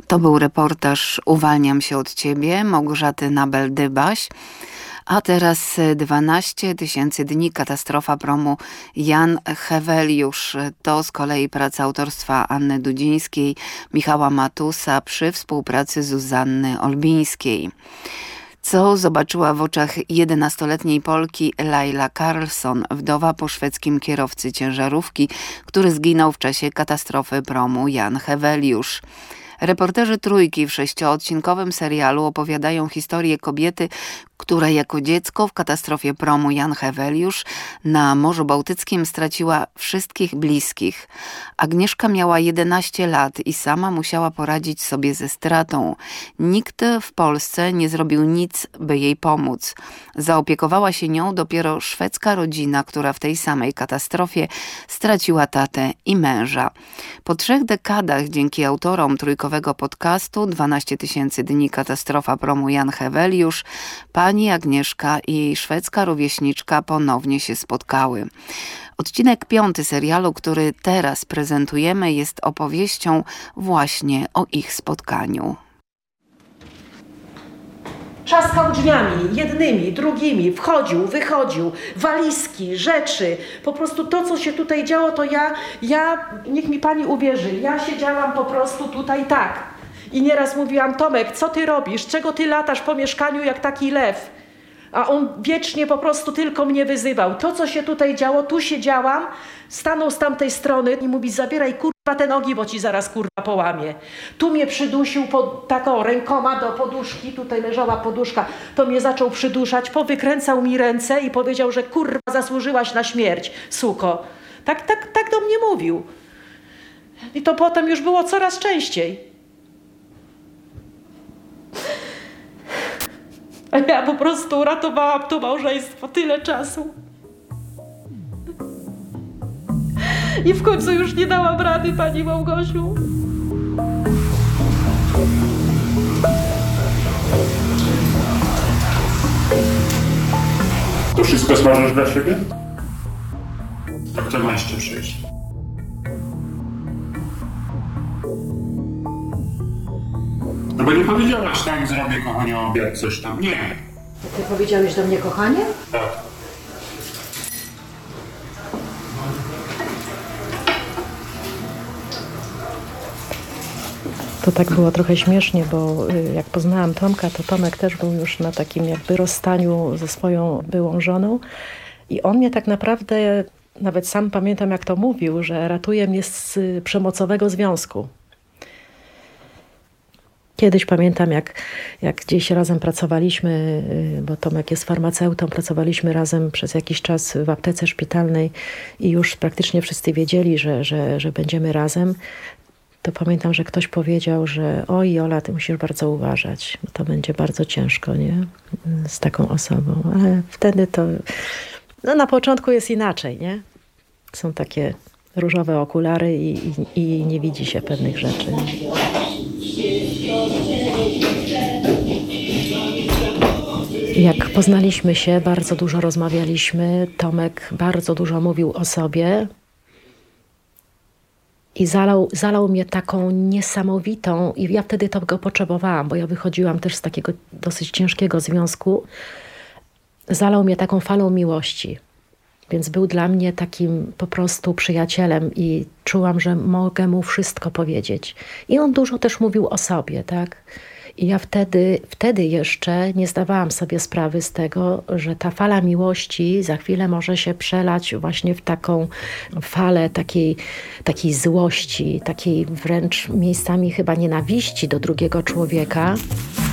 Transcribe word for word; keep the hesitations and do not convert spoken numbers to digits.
To był reportaż Uwalniam się od ciebie Małgorzaty Nabel-Dybaś. A teraz dwanaście tysięcy dni, katastrofa promu Jan Heweliusz. To z kolei praca autorstwa Anny Dudzińskiej, Michała Matusa przy współpracy Zuzanny Olbińskiej. Co zobaczyła w oczach jedenastoletniej Polki Laila Carlson, wdowa po szwedzkim kierowcy ciężarówki, który zginął w czasie katastrofy promu Jan Heweliusz. Reporterzy Trójki w sześcioodcinkowym serialu opowiadają historię kobiety, która jako dziecko w katastrofie promu Jan Heweliusz na Morzu Bałtyckim straciła wszystkich bliskich. Agnieszka miała jedenaście lat i sama musiała poradzić sobie ze stratą. Nikt w Polsce nie zrobił nic, by jej pomóc. Zaopiekowała się nią dopiero szwedzka rodzina, która w tej samej katastrofie straciła tatę i męża. Po trzech dekadach dzięki autorom trójkowego podcastu dwanaście tysięcy dni, katastrofa promu Jan Heweliusz, pani Agnieszka i jej szwedzka rówieśniczka ponownie się spotkały. Odcinek piąty serialu, który teraz prezentujemy, jest opowieścią właśnie o ich spotkaniu. Trzaskał drzwiami, jednymi, drugimi, wchodził, wychodził, walizki, rzeczy. Po prostu to, co się tutaj działo, to ja, ja, niech mi pani uwierzy, ja siedziałam po prostu tutaj tak. I nieraz mówiłam: Tomek, co ty robisz? Czego ty latasz po mieszkaniu jak taki lew? A on wiecznie po prostu tylko mnie wyzywał. To, co się tutaj działo, tu siedziałam, stanął z tamtej strony i mówi: zabieraj kurwa te nogi, bo ci zaraz kurwa połamie. Tu mnie przydusił pod taką rękoma do poduszki, tutaj leżała poduszka, to mnie zaczął przyduszać, powykręcał mi ręce i powiedział, że kurwa zasłużyłaś na śmierć, suko. Tak, tak, tak do mnie mówił. I to potem już było coraz częściej. A ja po prostu uratowałam to małżeństwo tyle czasu. I w końcu już nie dałam rady, pani Małgosiu. To wszystko smażysz dla siebie? A kto ma jeszcze przyjść? No bo nie powiedziałaś: tak, zrobię kochanie obiad, coś tam. Nie. Ty powiedziałeś do mnie kochanie? Tak. To tak było trochę śmiesznie, bo jak poznałam Tomka, to Tomek też był już na takim jakby rozstaniu ze swoją byłą żoną i on mnie tak naprawdę, nawet sam pamiętam jak to mówił, że ratuje mnie z przemocowego związku. Kiedyś pamiętam, jak, jak gdzieś razem pracowaliśmy, bo Tomek jest farmaceutą, pracowaliśmy razem przez jakiś czas w aptece szpitalnej i już praktycznie wszyscy wiedzieli, że, że, że będziemy razem. To pamiętam, że ktoś powiedział, że oj Jola, ty musisz bardzo uważać, bo to będzie bardzo ciężko, nie? Z taką osobą. Ale wtedy to, no na początku jest inaczej, nie? Są takie różowe okulary i, i, i nie widzi się pewnych rzeczy. Jak poznaliśmy się, bardzo dużo rozmawialiśmy. Tomek bardzo dużo mówił o sobie. I zalał, zalał mnie taką niesamowitą, i ja wtedy tego potrzebowałam, bo ja wychodziłam też z takiego dosyć ciężkiego związku. Zalał mnie taką falą miłości, więc był dla mnie takim po prostu przyjacielem i czułam, że mogę mu wszystko powiedzieć. I on dużo też mówił o sobie, tak? I ja wtedy, wtedy jeszcze nie zdawałam sobie sprawy z tego, że ta fala miłości za chwilę może się przelać właśnie w taką falę takiej, takiej złości, takiej wręcz miejscami chyba nienawiści do drugiego człowieka.